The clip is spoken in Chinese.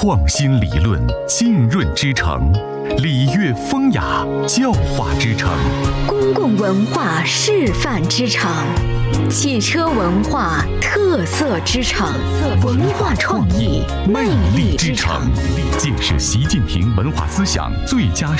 创新理论浸润之城，礼乐风雅教化之城， 公共文化示范之城，汽车文化特色之城，文化创意魅力之城， 建设习近平文化思想最佳